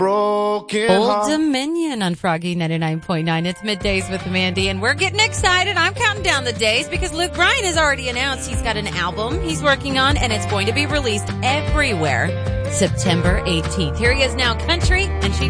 Broken Old heart. Dominion on Froggy 99.9. It's middays with Mandy, and we're getting excited. I'm counting down the days because Luke Bryan has already announced he's got an album he's working on, and it's going to be released everywhere September 18th. Here he is now, Country, and she